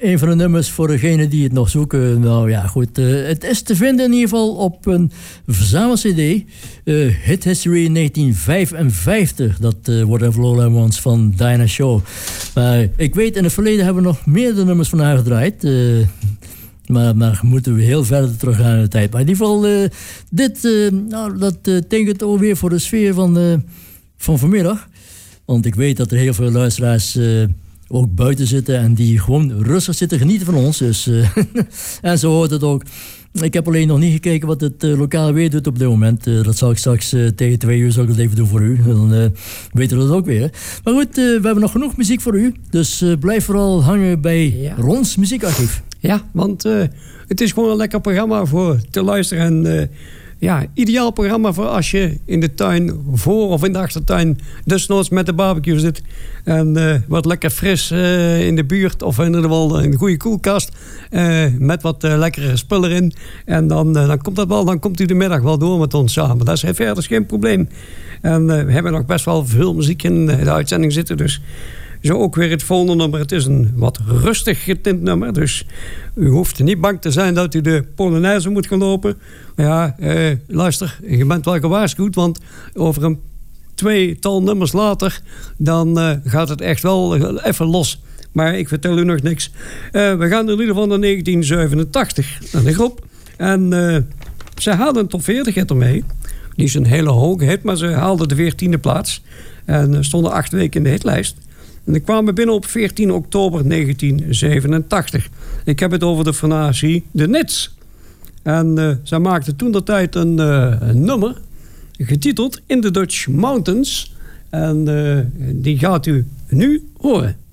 een van de nummers voor degenen die het nog zoeken. Nou ja, goed. Het is te vinden in ieder geval op een verzamel-cd. Hit History 1955. Dat wordt even Lowland Ones van Dinah Shore. Maar ik weet, in het verleden hebben we nog meerdere nummers van haar gedraaid. Maar moeten we heel verder terug gaan in de tijd. Maar in ieder geval, dat tekent ook weer voor de sfeer van vanmiddag. Want ik weet dat er heel veel luisteraars ook buiten zitten en die gewoon rustig zitten genieten van ons. Dus, en zo hoort het ook. Ik heb alleen nog niet gekeken wat het lokale weer doet op dit moment. Dat zal ik straks tegen 2 uur zal ik dat even doen voor u. Dan weten we dat ook weer. Maar goed, we hebben nog genoeg muziek voor u. Dus blijf vooral hangen bij Rons Muziekarchief. Ja, want het is gewoon een lekker programma voor te luisteren. En ideaal programma voor als je in de tuin voor of in de achtertuin desnoods met de barbecue zit. En wat lekker fris in de buurt of in ieder geval een goede koelkast. Met wat lekkere spullen erin. En dan komt dat wel, dan komt u de middag wel door met ons samen. Dat is verder geen probleem. En we hebben nog best wel veel muziek in de uitzending zitten. Dus zo ook weer het volgende nummer. Het is een wat rustig getint nummer. Dus u hoeft niet bang te zijn dat u de Polonaise moet gaan lopen. Ja, luister, je bent wel gewaarschuwd. Want over een 2-tal nummers later, dan gaat het echt wel even los. Maar ik vertel u nog niks. We gaan in ieder geval naar 1987. Naar de groep. En ze haalden een top 40 hit ermee. Die is een hele hoge hit, maar ze haalden de 14e plaats. En stonden 8 weken in de hitlijst. En die kwamen binnen op 14 oktober 1987. Ik heb het over de formatie de Nits. En zij maakten toen de tijd een nummer getiteld In the Dutch Mountains. En die gaat u nu horen.